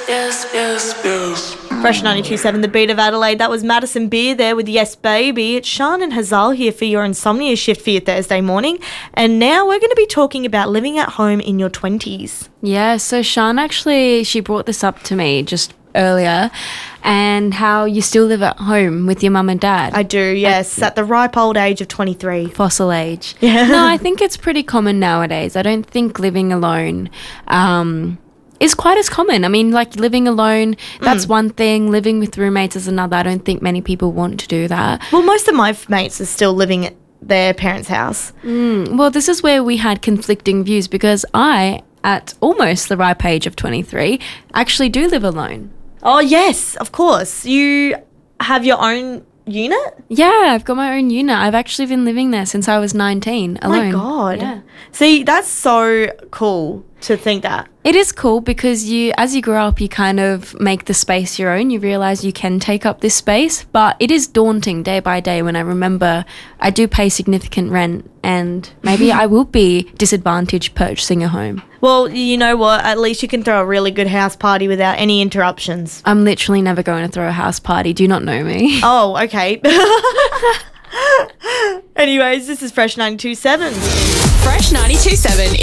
Fresh 92.7, the beat of Adelaide. That was Madison Beer there with Yes Baby. It's Sian and Hazal here for your insomnia shift for your Thursday morning. And now we're going to be talking about living at home in your 20s. Yeah, so Sian actually, she brought this up to me just earlier, and how you still live at home with your mum and dad. I do, yes, at the ripe old age of 23. Fossil age. Yeah. No, I think it's pretty common nowadays. I don't think living alone is quite as common. I mean, like living alone, that's one thing. Living with roommates is another. I don't think many people want to do that. Well, most of my mates are still living at their parents' house. Well, this is where we had conflicting views, because I, at almost the ripe age of 23, actually do live alone. Oh, yes, of course. You have your own unit? Yeah, I've got my own unit. I've actually been living there since I was 19, alone. Oh my God. Yeah. See, that's so cool to think that. It is cool because as you grow up, you kind of make the space your own. You realise you can take up this space, but it is daunting day by day when I remember I do pay significant rent, and maybe I will be disadvantaged purchasing a home. Well, you know what? At least you can throw a really good house party without any interruptions. I'm literally never going to throw a house party. Do you not know me? Oh, okay. Anyways, this is Fresh 92.7. Fresh 92.7